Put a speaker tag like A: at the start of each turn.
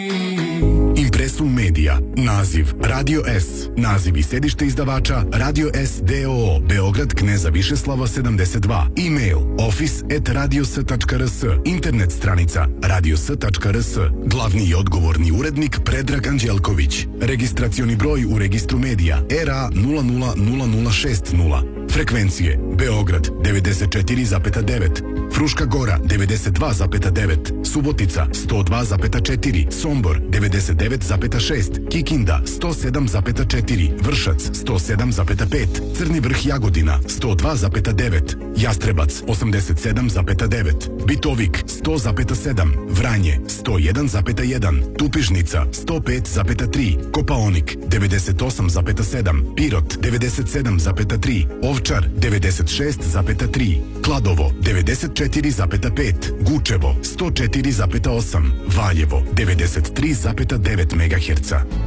A: Impresum Media. Naziv Radio S. Naziv i sedište izdavača Radio S d.o.o. Beograd, Kneza Višeslava 72. E-mail office@radios.rs. Internet stranica radios.rs. Glavni i odgovorni urednik Predrag Anđelković. Registracioni broj u registru medija RA 000060. Frekvencije Beograd 94,9, Fruška Gora 92,9, Subotica 102,4, Sombor 99,6, Kikinda 107,4, Vršac 107,5, Crni Vrh Jagodina 102,9, Jastrebac 87,9, Bitovik 100,7, Vranje 101,1, Tupižnica 105,3, Kopaonik 98,7, Pirot 97,3, Ovčar 96,3, Kladovo 94,5, Gučevo 104,8, Valjevo 93,9 MHz.